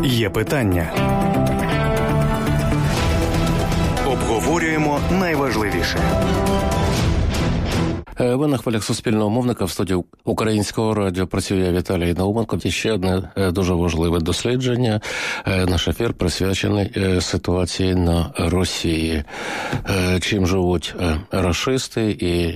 Є питання. Обговорюємо найважливіше. Ви на хвилях Суспільного мовника. В студії Українського радіо працює Віталій Науменко. І ще одне дуже важливе дослідження. Наш ефір присвячений ситуації на Росії. Чим живуть рашисти і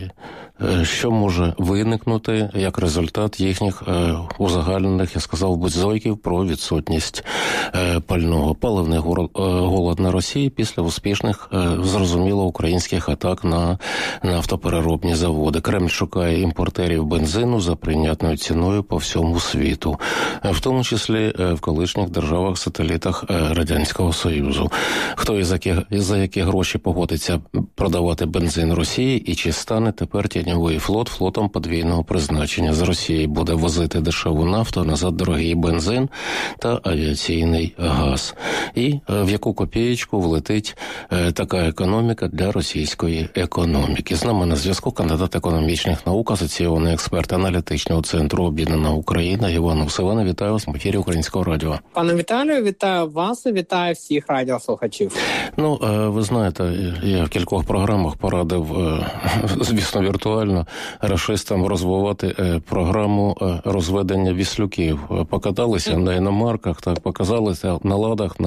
що може виникнути як результат їхніх узагальнених, я сказав би, зойків про відсутність пального. Паливний голод на Росії після успішних, зрозуміло, українських атак на нафтопереробні заводи. Кремль шукає імпортерів бензину за прийнятною ціною по всьому світу, в тому числі в колишніх державах-сателітах Радянського Союзу. Хто і за які гроші погодиться продавати бензин Росії, і чи стане тепер тіньовий флот флотом подвійного призначення. З Росії буде возити дешеву нафту, назад дорогий бензин та авіаційний газ. І в яку копієчку влетить така економіка для російської економіки. З нами на зв'язку кандидат економічних наук, асоційований експерт аналітичного центру «Об'єднана Україна» Іван Усиван. Вітаю вас в ефірі Українського радіо. Пане Віталію, вітаю вас і вітаю всіх радіослухачів. Ви знаєте, я в кількох програмах порадив, звісно, віртуально, рашистам розвивати програму розведення віслюків. Покаталися на іномарках, так, показалися на ладах,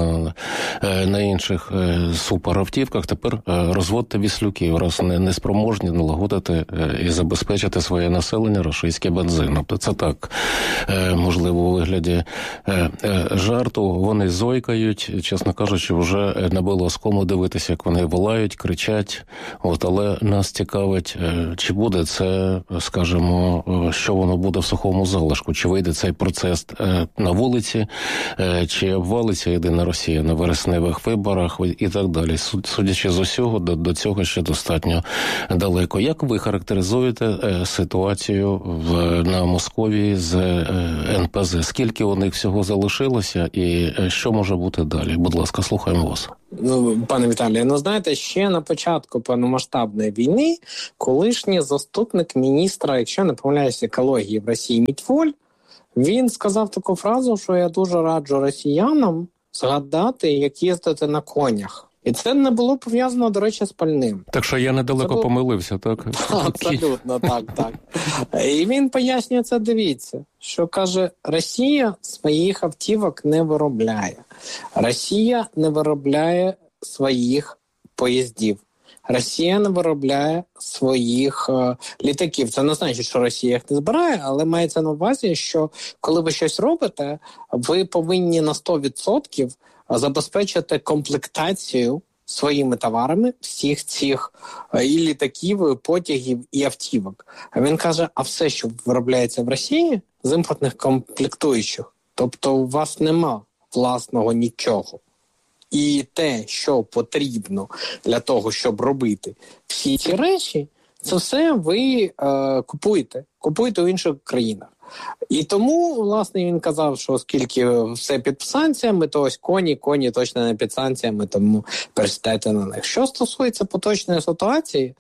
на інших суперавтівках. Тепер розводьте віслюків, раз не спроможні налагодити і забезпечити своє населення рашистським бензином. Це так, можливо, у вигляді жарту. Вони зойкають, чесно кажучи, вже набило оскому дивитися, як вони волають, кричать. Але нас цікавить, чи буде це, скажімо, що воно буде в сухому залишку, чи вийде цей процес на вулиці, чи обвалиться єдина Росія на вересневих виборах і так далі. Судячи з усього, до цього ще достатньо далеко. Як ви характеризуєте ситуацію на Московії з НПЗ? Скільки у них всього залишилося і що може бути далі? Будь ласка, слухаємо вас. Пане Віталію, знаєте, ще на початку повномасштабної війни колишній заступник міністра, якщо не помиляюсь, екології в Росії Мітволь, він сказав таку фразу, що я дуже раджу росіянам згадати, як їздити на конях. І це не було пов'язано, до речі, з пальним. Так що я недалеко помилився, так? Абсолютно, так. І він пояснює це, дивіться, що, каже, Росія своїх автівок не виробляє. Росія не виробляє своїх поїздів. Росія не виробляє своїх літаків. Це не значить, що Росія їх не збирає, але мається на увазі, що коли ви щось робите, ви повинні на 100% забезпечити комплектацію своїми товарами всіх цих і літаків, і потягів, і автівок. А він каже, а все, що виробляється в Росії, з імпортних комплектуючих. Тобто у вас нема власного нічого. І те, що потрібно для того, щоб робити всі ці речі, це все ви купуєте в інших країнах. І тому, власне, він казав, що оскільки все під санкціями, то ось коні точно не під санкціями, тому перестайте на них. Що стосується поточної ситуації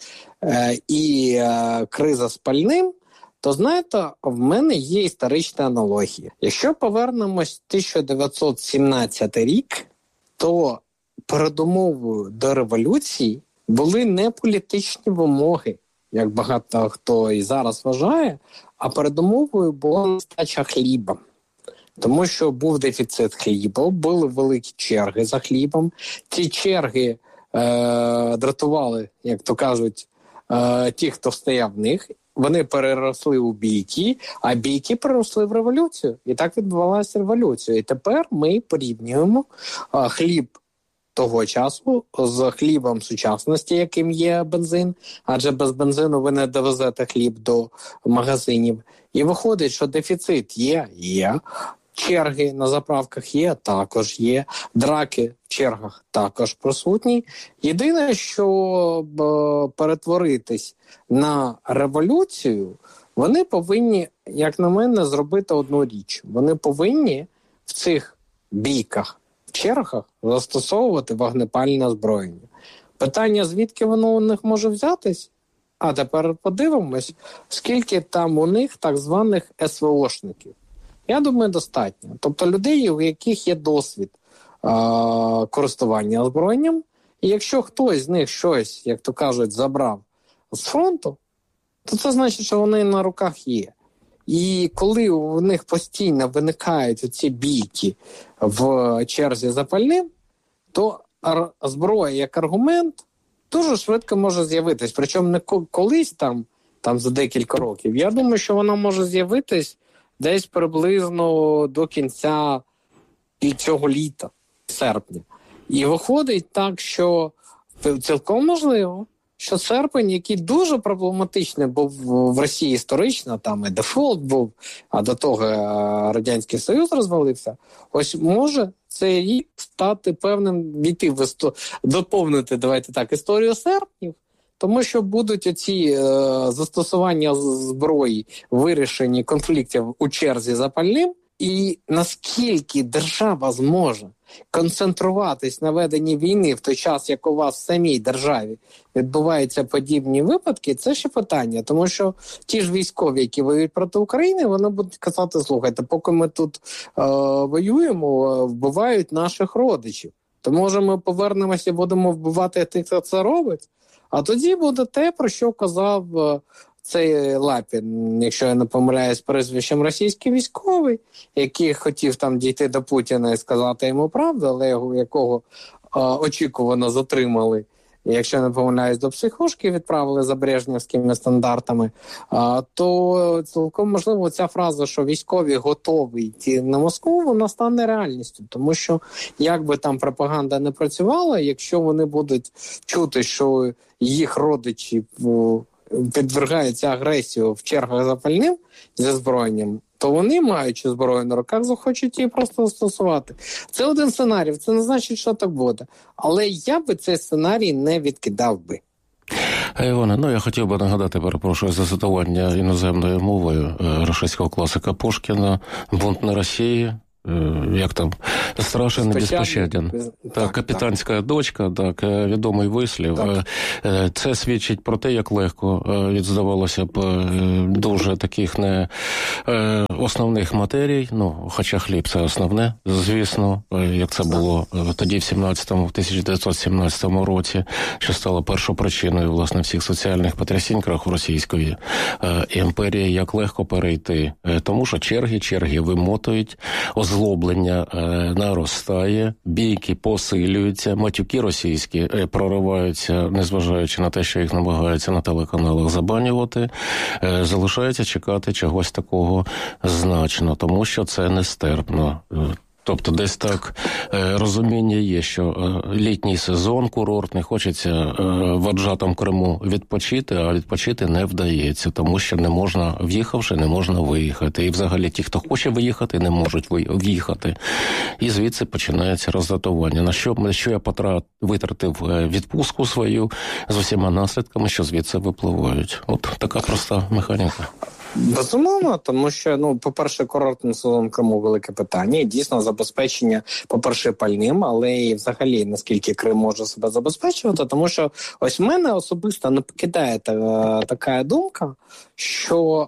і криза з пальним, то, знаєте, в мене є історична аналогія. Якщо повернемось в 1917 рік, то передумовою до революції були не політичні вимоги, як багато хто і зараз вважає, а передумовою була нестача хліба. Тому що був дефіцит хліба, були великі черги за хлібом. Ці черги дратували, як то кажуть, ті, хто стояв в них. Вони переросли у бійки, а бійки переросли в революцію. І так відбувалася революція. І тепер ми порівнюємо хліб того часу з хлібом сучасності, яким є бензин, адже без бензину ви не довезете хліб до магазинів. І виходить, що дефіцит є, черги на заправках є, також є, драки в чергах також присутні. Єдине, що перетворитись на революцію, вони повинні, як на мене, зробити одну річ. Вони повинні в цих бійках, в чергах застосовувати вогнепальне озброєння. Питання, звідки воно у них може взятись? А тепер подивимось, скільки там у них так званих СВОшників. Я думаю, достатньо. Тобто людей, у яких є досвід користування озброєнням, і якщо хтось з них щось, як то кажуть, забрав з фронту, то це значить, що вони на руках є. І коли у них постійно виникають ці бійки в черзі за пальним, то зброя як аргумент дуже швидко може з'явитись. Причому не колись там за декілька років. Я думаю, що вона може з'явитись десь приблизно до кінця цього літа, серпня. І виходить так, що цілком можливо, що серпень, який дуже проблематичний був в Росії історично, там і дефолт був, а до того Радянський Союз розвалився, ось може цей рік стати певним, доповнити, давайте так, історію серпнів, тому що будуть оці застосування зброї, вирішені конфліктів у черзі за пальним, і наскільки держава зможе концентруватись на веденні війни в той час, як у вас в самій державі відбуваються подібні випадки, це ще питання. Тому що ті ж військові, які воюють проти України, вони будуть казати, слухайте, поки ми тут воюємо, вбивають наших родичів. То може ми повернемося і будемо вбивати тих, хто це робить? А тоді буде те, про що казав цей Лапін, якщо я не помиляюсь, прізвищем російський військовий, який хотів там дійти до Путіна і сказати йому правду, але якого очікувано затримали, якщо я не помиляюсь, до психушки відправили за брежнівськими стандартами, то цілком можливо ця фраза, що військові готові йти на Москву, вона стане реальністю. Тому що як би там пропаганда не працювала, якщо вони будуть чути, що їх родичі підвергаються агресію в чергах за пальним зі зброєнням, то вони, маючи зброю на руках, захочуть її просто застосувати. Це один сценарій, це не значить, що так буде. Але я би цей сценарій не відкидав би. Іване, я хотів би нагадати, перепрошую, за цитування іноземною мовою російського класика Пушкіна «Бунт на Росії». Як там? Страшен і безпощаден. Так, капітанська дочка, так, відомий вислів. Так. Це свідчить про те, як легко від, здавалося б, дуже таких не основних матерій, хоча хліб це основне, звісно, як це було тоді в 1917 році, що стало першопричиною, власне, всіх соціальних потрясінь краху Російської імперії, як легко перейти. Тому що черги вимотують, озлоблення наростає, бійки посилюються, матюки російські прориваються, незважаючи на те, що їх намагаються на телеканалах забанювати, залишається чекати чогось такого значно, тому що це нестерпно. Тобто десь так розуміння є, що літній сезон курортний, хочеться в аджатому Криму відпочити, а відпочити не вдається, тому що не можна, в'їхавши, не можна виїхати. І взагалі ті, хто хоче виїхати, не можуть в'їхати. І звідси починається роздатування. На що я витратив відпустку свою з усіма наслідками, що звідси випливають. От така проста механіка. Безумовно, тому що, по-перше, курортний сезон Криму велике питання, і дійсно забезпечення, по-перше, пальним, але і взагалі, наскільки Крим може себе забезпечувати, тому що ось в мене особисто не покидає така думка, що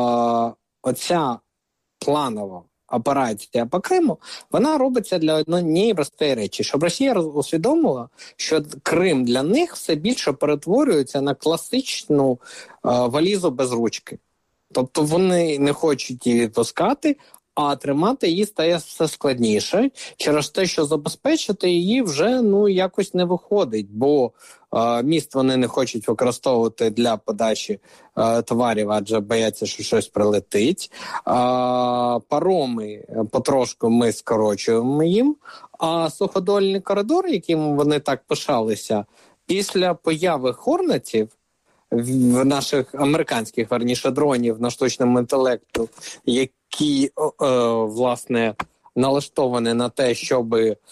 оця планова операція по Криму, вона робиться для однієї простої речі, щоб Росія усвідомила, що Крим для них все більше перетворюється на класичну валізу без ручки. Тобто вони не хочуть її відпускати, а тримати її стає все складніше через те, що забезпечити її вже якось не виходить, бо міст вони не хочуть використовувати для подачі товарів, адже бояться, що щось прилетить. Пароми потрошку ми скорочуємо їм, а суходольний коридор, яким вони так пишалися, після появи хорнетів, в наших американських, верніше, дронів на штучному інтелекту, які, власне, налаштовані на те, щоб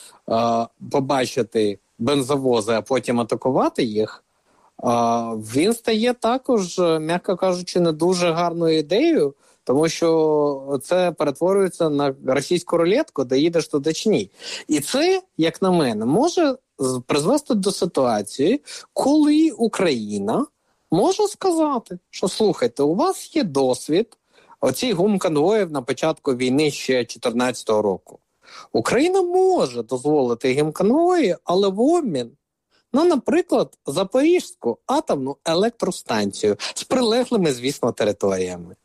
побачити бензовози, а потім атакувати їх, він стає також, м'яко кажучи, не дуже гарною ідеєю, тому що це перетворюється на російську рулетку, де їдеш туди чи ні. І це, як на мене, може призвести до ситуації, коли Україна може сказати, що, слухайте, у вас є досвід оцій гум конвоїв на початку війни ще 2014 року. Україна може дозволити гімконвої, але в обмін, наприклад, Запорізьку атомну електростанцію з прилеглими, звісно, територіями.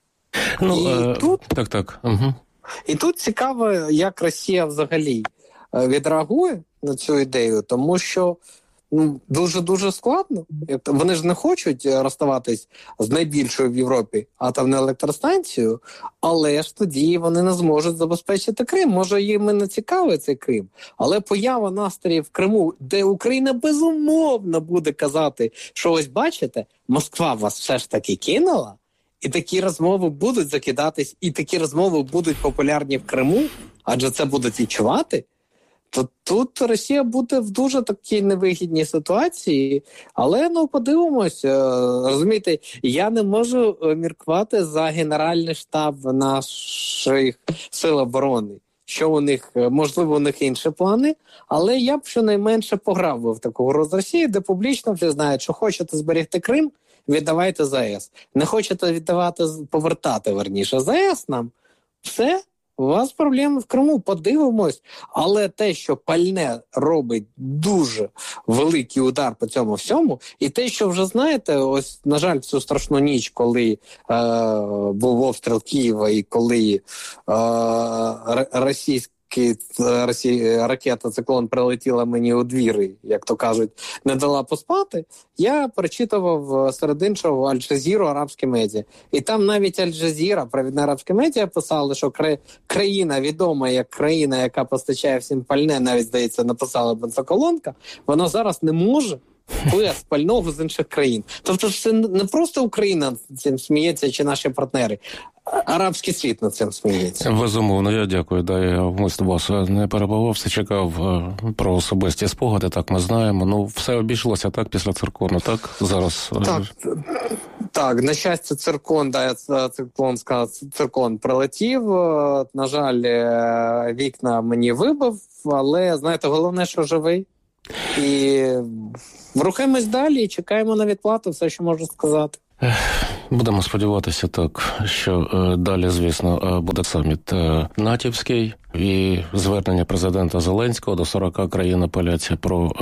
І тут цікаво, як Росія взагалі відреагує на цю ідею, тому що дуже-дуже складно. Вони ж не хочуть розставатись з найбільшою в Європі атомною електростанцією, але ж тоді вони не зможуть забезпечити Крим. Може, їм і не цікавий цей Крим, але поява настроїв в Криму, де Україна безумовно буде казати, що ось бачите, Москва вас все ж таки кинула, і такі розмови будуть закидатись, і такі розмови будуть популярні в Криму, адже це будуть відчувати, то тут Росія буде в дуже такій невигідній ситуації, але подивимось, розумієте, я не можу міркувати за Генеральний штаб наших сил оборони, що у них, можливо, у них інші плани, але я б щонайменше пограв би в таку гру з Росією, де публічно всі знають, що хочете зберегти Крим, віддавайте ЗАЕС. Не хочете повертати, верніше, ЗАЕС нам, все, у вас проблеми в Криму, подивимось. Але те, що пальне робить дуже великий удар по цьому всьому, і те, що вже знаєте, ось, на жаль, цю страшну ніч, коли був обстріл Києва і коли ракета «Циклон» прилетіла мені у двір, як то кажуть, не дала поспати, я перечитував серед іншого Аль-Джазіру, арабські медіа. І там навіть Аль-Джазіра, провідне арабське медіа, писали, що країна відома як країна, яка постачає всім пальне, навіть, здається, написала бензоколонка, вона зараз не може без пального з інших країн. Тобто це не просто Україна цим сміється чи наші партнери, арабський світ над цим сміється. Безумовно, я дякую. Я вас не перебував, все чекав про особисті спогади, так ми знаємо. Все обійшлося так після циркону, так? Зараз... Так, на щастя, циркон прилетів. На жаль, вікна мені вибив, але, знаєте, головне, що живий. І рухаємось далі і чекаємо на відплату, все, що можу сказати. Будемо сподіватися так, що далі, звісно, буде саміт натівський і звернення президента Зеленського до 40 країн апеляція про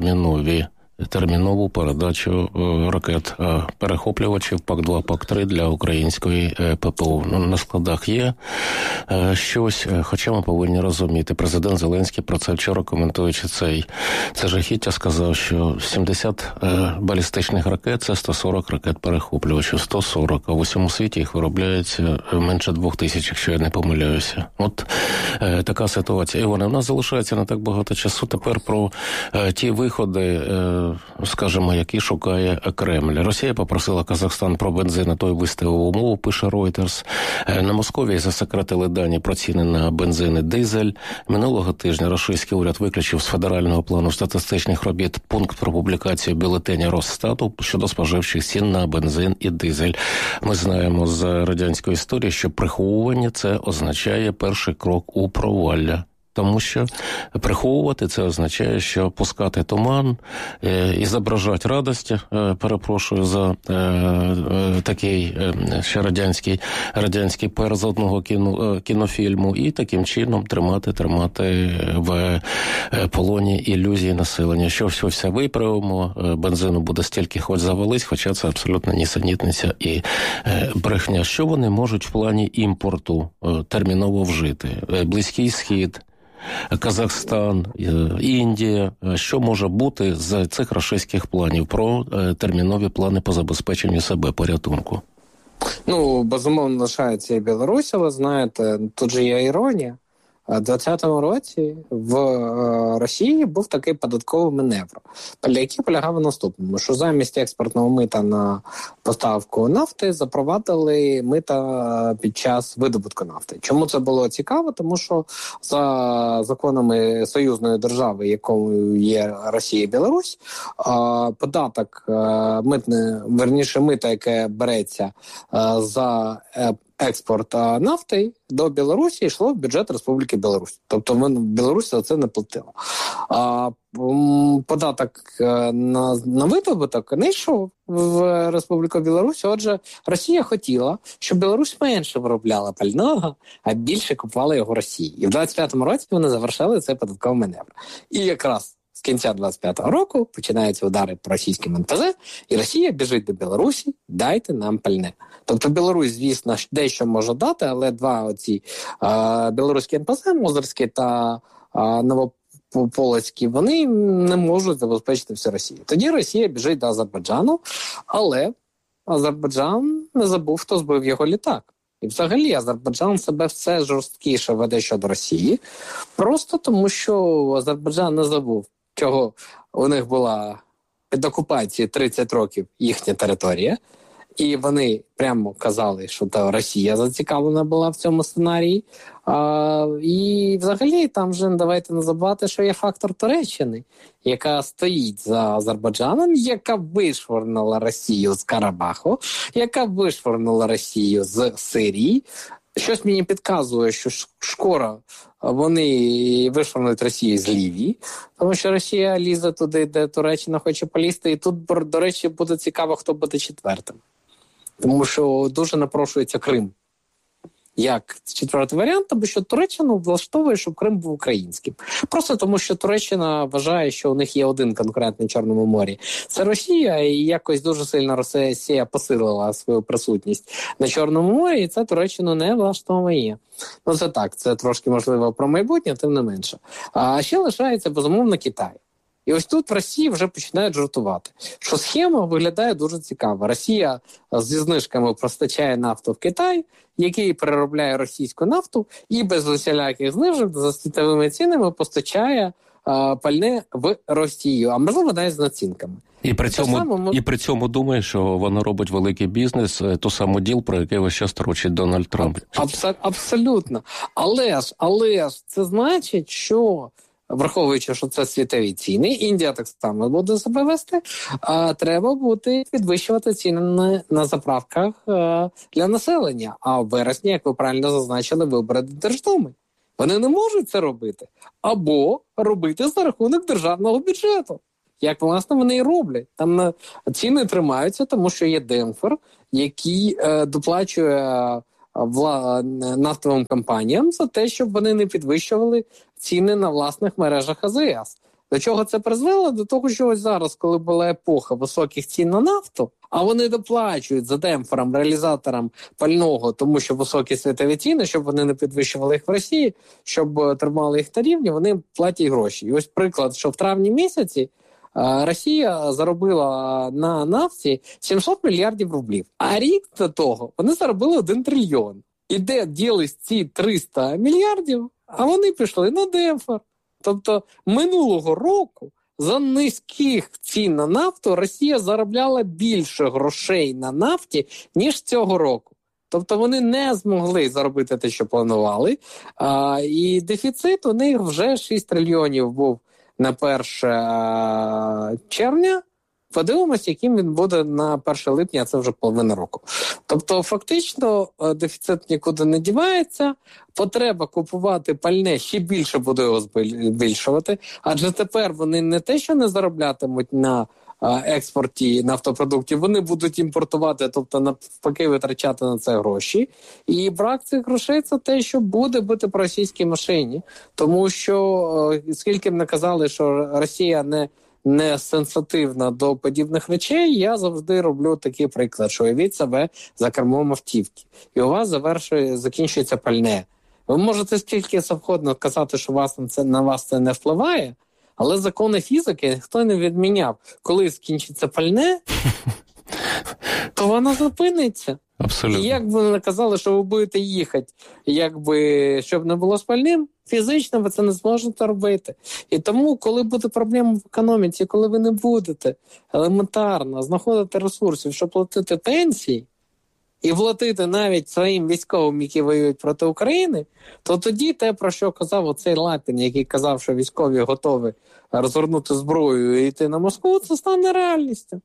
термінову передачу ракет-перехоплювачів ПАК-2, ПАК-3 для української ППО. На складах є щось, хоча ми повинні розуміти. Президент Зеленський про це вчора, коментуючи це жахіття, сказав, що 70 балістичних ракет – це 140 ракет-перехоплювачів. 140, а в усьому світі їх виробляється менше 2000, якщо я не помиляюся. От така ситуація. Іване, в нас залишається не так багато часу. Тепер про ті виходи, скажімо, які шукає Кремль. Росія попросила Казахстан про бензин, а той виставив умову, пише Reuters. На Московії засекретили дані про ціни на бензин і дизель. Минулого тижня російський уряд виключив з федерального плану статистичних робіт пункт про публікацію бюлетеня Росстату щодо споживчих цін на бензин і дизель. Ми знаємо з радянської історії, що приховування – це означає перший крок у провалля. Тому що приховувати це означає, що пускати туман і зображати радість, перепрошую за такий ще радянський перз одного кінофільму, і таким чином тримати в полоні ілюзії населення. Що все виправимо, бензину буде стільки хоч завались, хоча це абсолютно нісенітниця і брехня. Що вони можуть в плані імпорту терміново вжити? Близький Схід, Казахстан, Індія. Що може бути з цих рашистських планів про термінові плани по забезпеченню себе порятунку? Безумовно, лишається і Білорусь, але, знаєте, тут же є іронія. У 2020 році в Росії був такий податковий маневр, який полягав у наступному, що замість експортного мита на поставку нафти запровадили мита під час видобутку нафти. Чому це було цікаво? Тому що за законами союзної держави, якою є Росія і Білорусь, податок мита, яке береться за експорт нафти до Білорусі йшло в бюджет Республіки Білорусь. Тобто Білорусь за це не платила. А податок на видобуток не йшов в Республіку Білорусь. Отже, Росія хотіла, щоб Білорусь менше виробляла пального, а більше купувала його Росії. І в 25-му році вони завершили цей податковий маневр. І якраз з кінця 25-го року починаються удари по російським НПЗ, і Росія біжить до Білорусі, дайте нам пальне. Тобто Білорусь, звісно, дещо може дати, але два оці білоруські НПЗ, Мозерські та Новополоцькі, вони не можуть забезпечити всю Росію. Тоді Росія біжить до Азербайджану, але Азербайджан не забув, хто збив його літак. І взагалі Азербайджан себе все жорсткіше веде щодо Росії, просто тому що Азербайджан не забув, чого у них була під окупацією 30 років їхня територія, і вони прямо казали, що та Росія зацікавлена була в цьому сценарії. І взагалі там вже давайте не забувати, що є фактор Туреччини, яка стоїть за Азербайджаном, яка вишвырнула Росію з Карабаху, яка вишвырнула Росію з Сирії. Щось мені підказує, що скоро вони вишвырнуть Росію з Лівії, тому що Росія лізе туди, де Туреччина хоче полізти, і тут, до речі, буде цікаво, хто буде четвертим. Тому що дуже напрошується Крим як четвертий варіант, тому що Туреччину влаштовує, щоб Крим був українським. Просто тому, що Туреччина вважає, що у них є один конкретний в Чорному морі. Це Росія, і якось дуже сильно Росія посилила свою присутність на Чорному морі, і це Туреччину не влаштовує. Ну це так, це трошки можливо про майбутнє, тим не менше. А ще лишається, безумовно, Китай. І ось тут в Росії вже починають жартувати, що схема виглядає дуже цікаво. Росія зі знижками постачає нафту в Китай, який переробляє російську нафту і без усіляких знижок за світовими цінами постачає пальне в Росію, а можливо навіть з націнками. І при цьому думає, що воно робить великий бізнес, ту саму діл, про який весь час торочить Дональд Трамп. Абсолютно. Але ж це значить, що враховуючи, що це світові ціни, Індія так само буде себе вести, треба буде підвищувати ціни на заправках для населення. А в вересні, як ви правильно зазначили, вибори до Держдуми. Вони не можуть це робити. Або робити за рахунок державного бюджету. Як, власне, вони і роблять. Там ціни тримаються, тому що є демпфер, який доплачує нафтовим компаніям за те, щоб вони не підвищували ціни на власних мережах АЗС. До чого це призвело? До того, що ось зараз, коли була епоха високих цін на нафту, а вони доплачують за демпфером, реалізаторам пального, тому що високі світові ціни, щоб вони не підвищували їх в Росії, щоб тримали їх на рівні, вони платять гроші. І ось приклад, що в травні місяці Росія заробила на нафті 700 мільярдів рублів. А рік до того вони заробили 1 трильйон. І де ділись ці 300 мільярдів, а вони пішли на демпфер. Тобто минулого року за низьких цін на нафту Росія заробляла більше грошей на нафті, ніж цього року. Тобто вони не змогли заробити те, що планували. І дефіцит у них вже 6 трильйонів був на 1 червня. Подивимось, яким він буде на 1 липня, а це вже половина року. Тобто, фактично, дефіцит нікуди не дівається, потреба купувати пальне ще більше буде його збільшувати, адже тепер вони не те, що не зароблятимуть на експорті нафтопродуктів, вони будуть імпортувати, тобто навпаки витрачати на це гроші. І брак цих грошей – це те, що буде бити по російській машині. Тому що, скільки б не казали, що Росія не сенситивна до подібних речей, я завжди роблю такий приклад, що уявіть себе за кермом автівки. І у вас закінчується пальне. Ви можете скільки завгодно казати, що на вас це не впливає, але закони фізики ніхто не відміняв. Коли скінчиться пальне, то воно зупиниться. Абсолютно. І як би не казали, що ви будете їхати, щоб не було з пальним, фізично ви це не зможете робити. І тому, коли буде проблема в економіці, коли ви не будете елементарно знаходити ресурсів, щоб платити пенсії, і платити навіть своїм військовим, які воюють проти України, то тоді те, про що казав оцей Лапін, який казав, що військові готові розгорнути зброю і йти на Москву, це стане реальністю.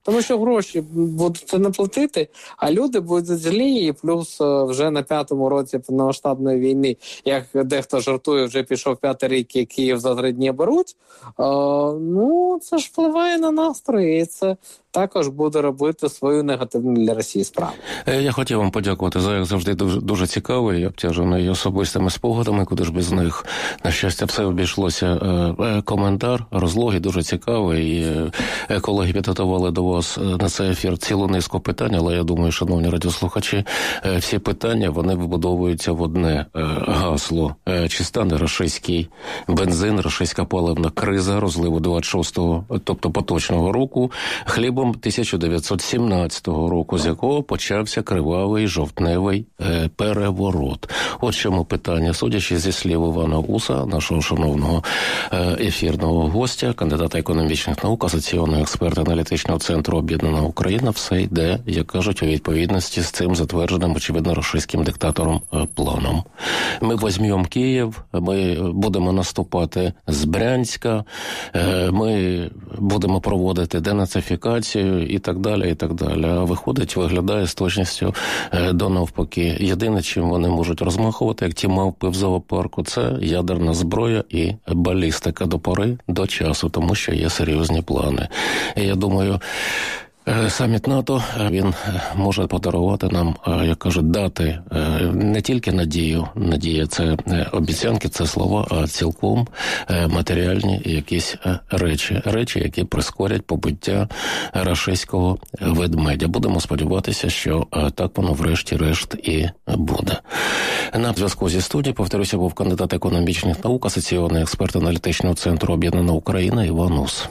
Тому що гроші будуть не платити, а люди будуть злі, і плюс вже на 5-му році повномасштабної війни, як дехто жартує, вже пішов 5-й рік, і Київ за 3 дні беруть, ну, це ж впливає на настрої, і це також буде робити свою негативну для Росії справу. Я хотів вам подякувати за, як завжди, дуже цікавий і обтяжений особистими спогадами, куди ж без них. На щастя, все обійшлося. Коментар, розлогий, дуже цікавий. Колеги підготували до вас на цей ефір цілу низку питань, але я думаю, шановні радіослухачі, всі питання, вони вбудовуються в одне гасло. Чи стане російський бензин, російська паливна криза розливу 26-го, тобто поточного року, хлібом 1917 року, з якого почався кривавий жовтневий переворот. От чому питання, судячи зі слів Івана Уса, нашого шановного ефірного гостя, кандидата економічних наук, асоційного експерта аналітичного центру «Об'єднана Україна», все йде, як кажуть, у відповідності з цим затвердженим, очевидно, російським диктатором планом. Ми візьмемо Київ, ми будемо наступати з Брянська, ми будемо проводити денацифікацію і так далі, і так далі. А виглядає з точністю до навпаки. Єдине, чим вони можуть розмахувати, як ті мавпи в зоопарку, це ядерна зброя і балістика до пори, до часу, тому що є серйозні плани. І я думаю, саміт НАТО, він може подарувати нам, як кажуть, дати не тільки надію. Надія – це обіцянки, це слова, а цілком матеріальні якісь речі, які прискорять побиття рашистського ведмедя. Будемо сподіватися, що так воно врешті-решт і буде. На зв'язку зі студією, повторюся, був кандидат економічних наук, асоційний експерт аналітичного центру «Об'єднана Україна» Іван Ус.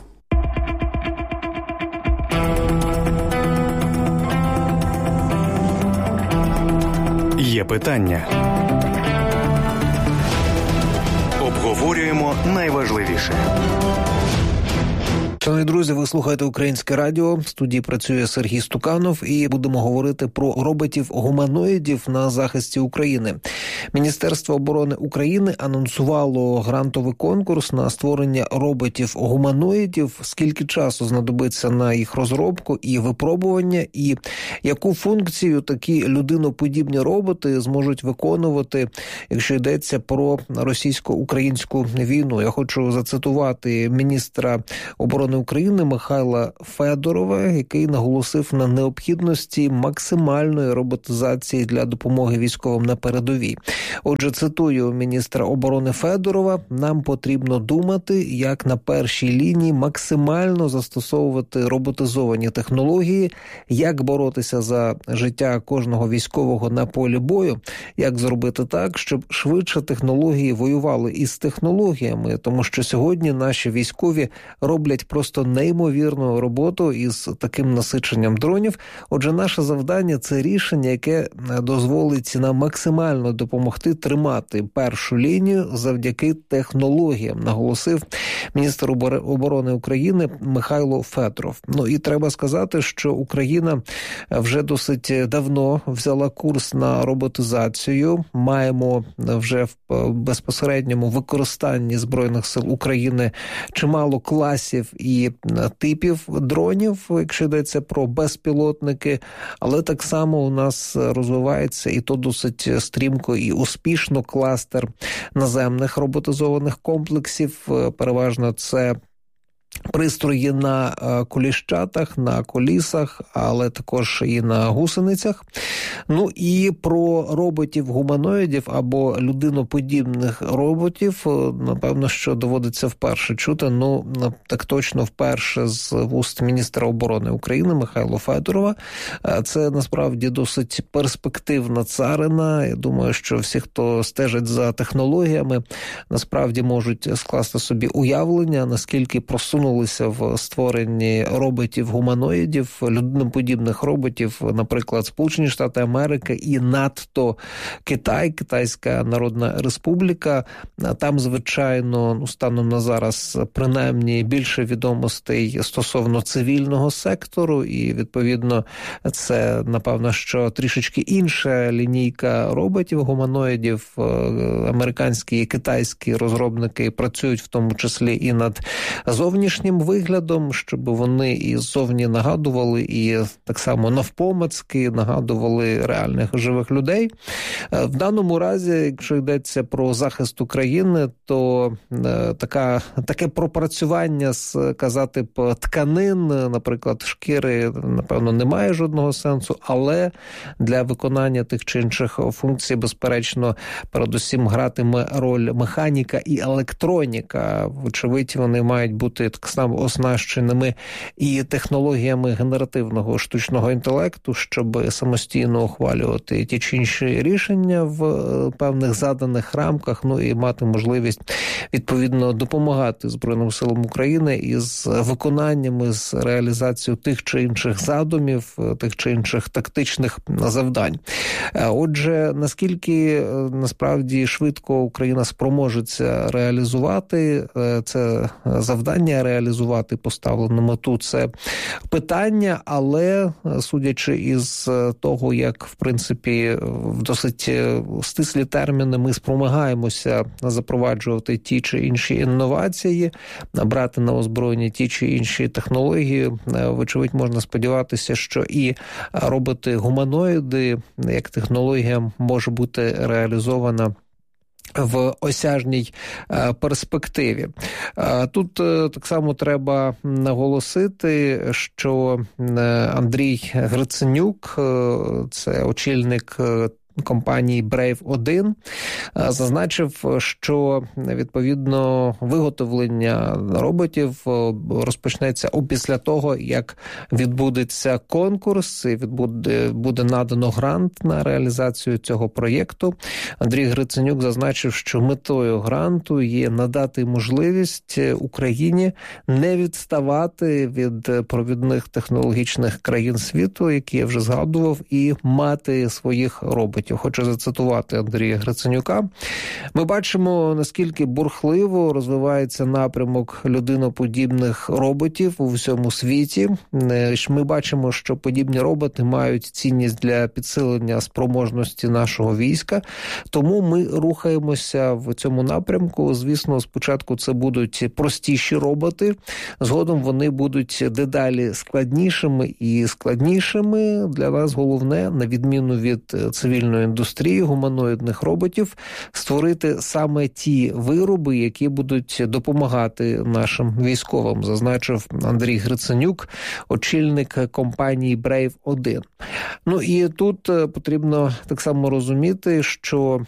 Є питання. Обговорюємо найважливіше. Шановні друзі, ви слухаєте Українське радіо. В студії працює Сергій Стуканов і будемо говорити про роботів-гуманоїдів на захисті України. Міністерство оборони України анонсувало грантовий конкурс на створення роботів-гуманоїдів. Скільки часу знадобиться на їх розробку і випробування, і яку функцію такі людиноподібні роботи зможуть виконувати, якщо йдеться про російсько-українську війну. Я хочу зацитувати міністра оборони України Михайла Федорова, який наголосив на необхідності максимальної роботизації для допомоги військовим на передовій. Отже, цитую міністра оборони Федорова: «Нам потрібно думати, як на першій лінії максимально застосовувати роботизовані технології, як боротися за життя кожного військового на полі бою, як зробити так, щоб швидше технології воювали із технологіями, тому що сьогодні наші військові роблять просто неймовірну роботу із таким насиченням дронів. Отже, наше завдання – це рішення, яке дозволить нам максимально допомогти тримати першу лінію завдяки технологіям», наголосив міністр оборони України Михайло Федоров. Ну і треба сказати, що Україна вже досить давно взяла курс на роботизацію. Маємо вже в безпосередньому використанні Збройних сил України чимало класів і типів дронів, якщо йдеться про безпілотники, але так само у нас розвивається, і то досить стрімко і успішно, кластер наземних роботизованих комплексів. Переважно це пристрої на коліщатах, на колісах, але також і на гусеницях. Ну і про роботів-гуманоїдів або людиноподібних роботів, напевно, що доводиться вперше чути, ну, так точно вперше з вуст міністра оборони України Михайла Федорова. Це, насправді, досить перспективна царина. Я думаю, що всі, хто стежить за технологіями, насправді можуть скласти собі уявлення, наскільки просунулися в створенні роботів-гуманоїдів, людиноподібних роботів, наприклад, Сполучені Штати Америки і надто Китай, Китайська Народна Республіка. Там, звичайно, станом на зараз, принаймні, більше відомостей стосовно цивільного сектору, і, відповідно, це, напевно, що трішечки інша лінійка роботів-гуманоїдів. Американські і китайські розробники працюють в тому числі і над зовнішнім зовнішнім виглядом, щоб вони і ззовні нагадували, і так само навпомацьки нагадували реальних живих людей. В даному разі, якщо йдеться про захист України, то таке пропрацювання, сказати б, тканин, наприклад, шкіри, напевно, немає жодного сенсу, але для виконання тих чи інших функцій, безперечно, передусім гратиме роль механіка і електроніка. Вочевидь, вони мають бути так само оснащеними і технологіями генеративного штучного інтелекту, щоб самостійно ухвалювати ті чи інші рішення в певних заданих рамках, ну і мати можливість відповідно допомагати Збройним силам України із виконаннями, з реалізацією тих чи інших задумів, тих чи інших тактичних завдань. Отже, наскільки насправді швидко Україна спроможеться реалізувати це завдання, реалізувати поставлену мету, це питання, але судячи із того, як, в принципі, в досить стислі терміни ми спромагаємося запроваджувати ті чи інші інновації, брати на озброєння ті чи інші технології, вочевидь, можна сподіватися, що і роботи-гуманоїди, як технологія, може бути реалізована в осяжній перспективі. Тут так само треба наголосити, що Андрій Гриценюк, це очільник компанії Brave-1, зазначив, що відповідно виготовлення роботів розпочнеться опісля того, як відбудеться конкурс і буде надано грант на реалізацію цього проєкту. Андрій Гриценюк зазначив, що метою гранту є надати можливість Україні не відставати від провідних технологічних країн світу, які я вже згадував, і мати своїх роботів. Хочу зацитувати Андрія Гриценюка. Ми бачимо, наскільки бурхливо розвивається напрямок людиноподібних роботів у всьому світі. Ми бачимо, що подібні роботи мають цінність для підсилення спроможності нашого війська, тому ми рухаємося в цьому напрямку. Звісно, спочатку це будуть простіші роботи, згодом вони будуть дедалі складнішими і складнішими. Для нас головне, на відміну від цивільної індустрії гуманоїдних роботів, створити саме ті вироби, які будуть допомагати нашим військовим, зазначив Андрій Гриценюк, очільник компанії Brave-1. Ну і тут потрібно так само розуміти, що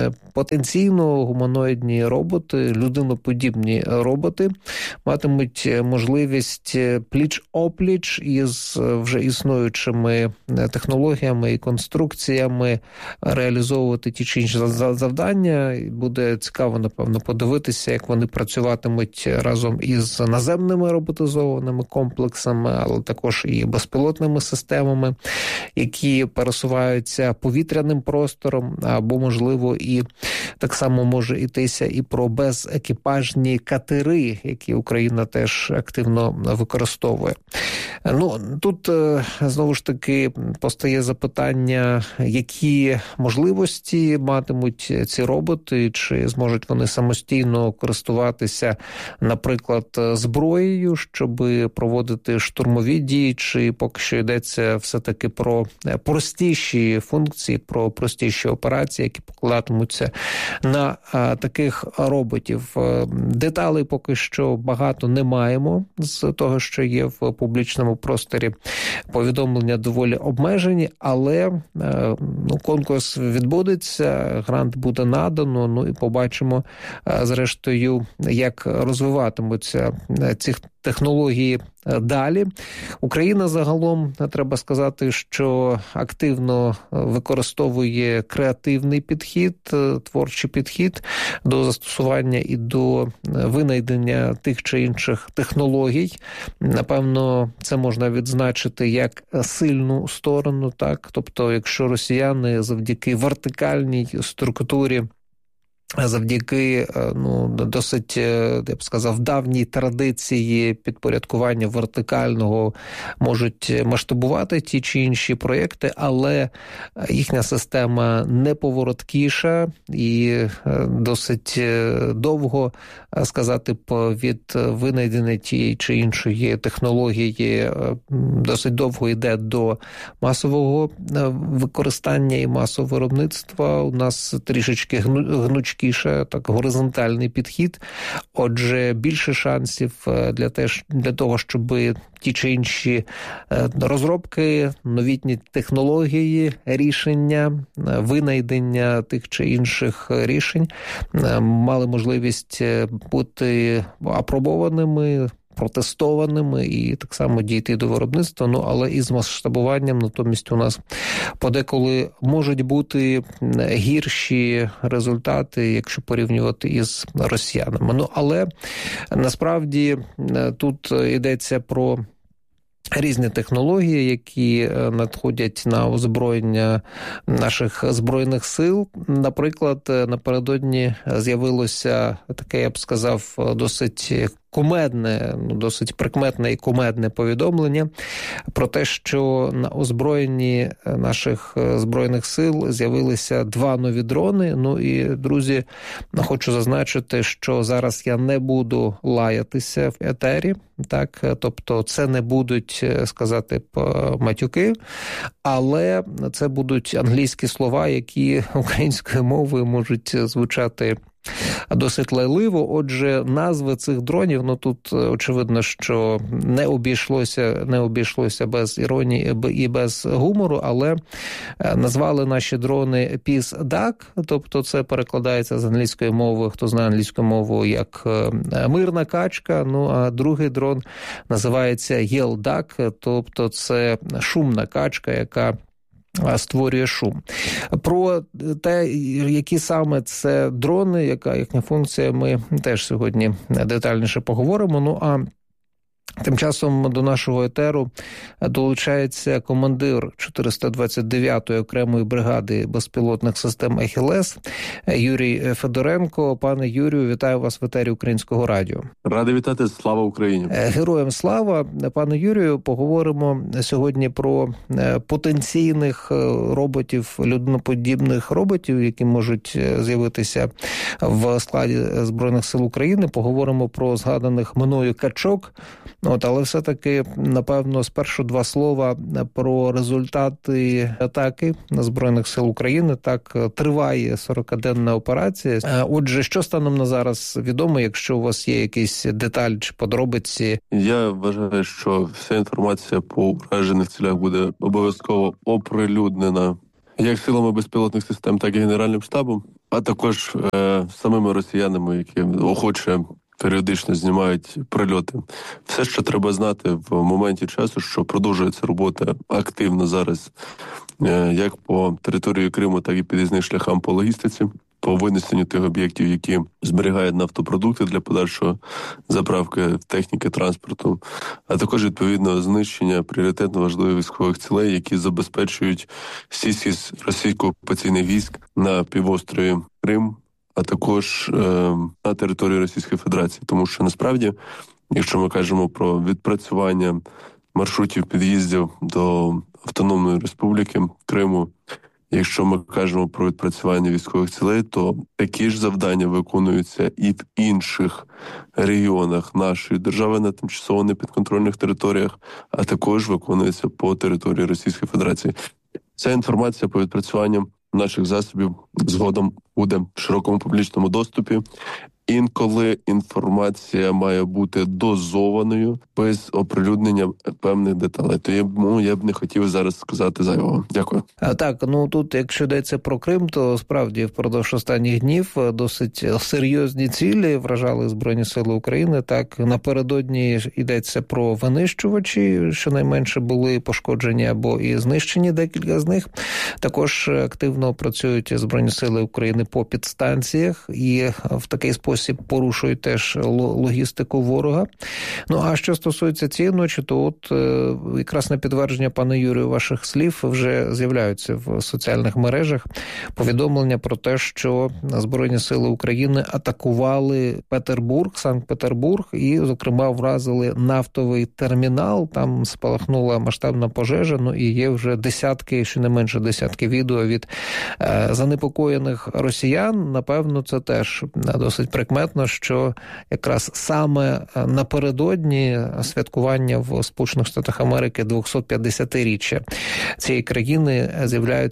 потенційно гуманоїдні роботи, людиноподібні роботи матимуть можливість пліч-опліч із вже існуючими технологіями і конструкціями реалізовувати ті чи інші завдання. Буде цікаво, напевно, подивитися, як вони працюватимуть разом із наземними роботизованими комплексами, але також і безпілотними системами, які пересуваються повітряним простором, або, можливо, і так само може йтися і про безекіпажні катери, які Україна теж активно використовує. Ну, тут, знову ж таки, постає запитання, які можливості матимуть ці роботи, чи зможуть вони самостійно користуватися, наприклад, зброєю, щоб проводити штурмові дії, чи поки що йдеться все-таки про простіші функції, про простіші операції, які покладатимуться на таких роботів. Деталей поки що багато не маємо з того, що є в публічному просторі. Повідомлення доволі обмежені, але конкурс відбудеться, грант буде надано, ну і побачимо, зрештою, як розвиватимуться ці технології далі. Україна загалом, треба сказати, що активно використовує креативний підхід, творчий підхід до застосування і до винайдення тих чи інших технологій. Напевно, це можна відзначити як сильну сторону, так? Тобто, якщо росіяни завдяки вертикальній структурі завдяки досить, я б сказав, давній традиції підпорядкування вертикального можуть масштабувати ті чи інші проєкти, але їхня система неповороткіша і досить довго, сказати, від винайдення тієї чи іншої технології досить довго йде до масового використання і масового виробництва. У нас трішечки гнучкіше, так, горизонтальний підхід. Отже, більше шансів для того, щоб ті чи інші розробки, новітні технології, рішення, винайдення тих чи інших рішень мали можливість бути апробованими, протестованими і так само дійти до виробництва, але із масштабуванням натомість у нас подеколи можуть бути гірші результати, якщо порівнювати із росіянами. Але насправді тут йдеться про різні технології, які надходять на озброєння наших Збройних сил. Наприклад, напередодні з'явилося таке, я б сказав, досить кумедне, досить прикметне і кумедне повідомлення про те, що на озброєнні наших Збройних сил з'явилися 2 нові дрони. І, друзі, хочу зазначити, що зараз я не буду лаятися в етері, так, тобто це не будуть, сказати, матюки, але це будуть англійські слова, які українською мовою можуть звучати досить лайливо. Отже, назви цих дронів, тут очевидно, що не обійшлося без іронії і без гумору, але назвали наші дрони Peace Duck, тобто це перекладається з англійської мови, хто знає англійську мову, як мирна качка, а другий дрон називається Yell Duck, тобто це шумна качка, яка створює шум. Про те, які саме це дрони, яка їхня функція, ми теж сьогодні детальніше поговоримо. А тим часом до нашого етеру долучається командир 429-ї окремої бригади безпілотних систем «Ахілес» Юрій Федоренко. Пане Юрію, вітаю вас в етері Українського радіо. Радий вітати. Слава Україні! Героям слава! Пане Юрію, поговоримо сьогодні про потенційних роботів, людиноподібних роботів, які можуть з'явитися в складі Збройних сил України. Поговоримо про згаданих мною качок. Але все-таки, напевно, спершу 2 слова про результати атаки на Збройних сил України. Так, триває 40-денна операція. Отже, що станом на зараз відомо, якщо у вас є якісь деталі чи подробиці? Я вважаю, що вся інформація по уражених цілях буде обов'язково оприлюднена як силами безпілотних систем, так і Генеральним штабом, а також самими росіянами, які охоче періодично знімають прильоти. Все, що треба знати в моменті часу, що продовжується робота активно зараз, як по території Криму, так і під'їзних шляхам по логістиці, по винесенню тих об'єктів, які зберігають нафтопродукти для подальшої заправки техніки транспорту, а також, відповідно, знищення пріоритетно важливих військових цілей, які забезпечують стійкість російсько-окупаційних військ на півострові Крим, а також на території Російської Федерації. Тому що, насправді, якщо ми кажемо про відпрацювання маршрутів під'їздів до Автономної Республіки Криму, якщо ми кажемо про відпрацювання військових цілей, то такі ж завдання виконуються і в інших регіонах нашої держави на тимчасово непідконтрольних територіях, а також виконуються по території Російської Федерації. Ця інформація по відпрацюванням наших засобів згодом буде в широкому публічному доступі. Інколи інформація має бути дозованою, без оприлюднення певних деталей. Тому я б не хотів зараз сказати зайвого. Дякую. Так, тут, якщо йдеться про Крим, то справді впродовж останніх днів досить серйозні цілі вражали Збройні Сили України. Так, напередодні йдеться про винищувачі, щонайменше були пошкоджені або і знищені декілька з них. Також активно працюють Збройні Сили України по підстанціях, і в такий спосіб спосіб порушують теж логістику ворога. Ну, а що стосується цієї ночі, то от якраз на підтвердження, пане Юрію, ваших слів вже з'являються в соціальних мережах повідомлення про те, що Збройні сили України атакували Петербург, Санкт-Петербург і, зокрема, вразили нафтовий термінал. Там спалахнула масштабна пожежа, ну і є вже десятки, чи не менше десятки відео від занепокоєних росіян. Напевно, це теж досить прикметно, що якраз саме напередодні святкування в Сполучених Штатах Америки 250-річчя цієї країни з'являються